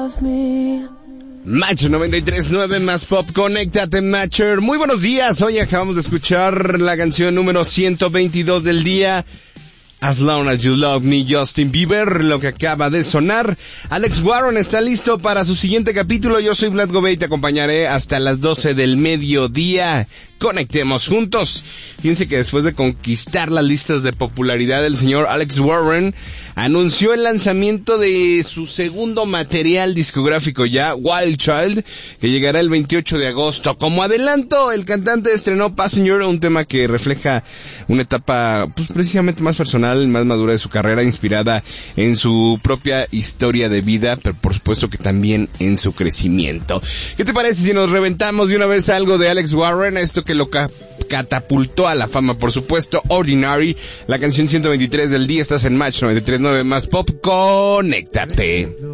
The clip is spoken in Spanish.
Match 93.9 más pop, conéctate Matcher. Muy buenos días, hoy acabamos de escuchar la canción número 122 del día, As Long As You Love Me, Justin Bieber, lo que acaba de sonar. Alex Warren está listo para su siguiente capítulo. Yo soy Vlad Gobey y te acompañaré hasta las 12 del mediodía. Conectemos juntos. Fíjense que después de conquistar las listas de popularidad, el señor Alex Warren anunció el lanzamiento de su segundo material discográfico ya, Wild Child, que llegará el 28 de agosto. Como adelanto, el cantante estrenó Passenger, un tema que refleja una etapa pues precisamente más personal, más madura de su carrera, inspirada en su propia historia de vida, pero por supuesto que también en su crecimiento. ¿Qué te parece si nos reventamos de una vez algo de Alex Warren? Esto que lo catapultó a la fama, por supuesto, Ordinary, la canción 123 del día. Estás en Match 93.9 más pop, conéctate.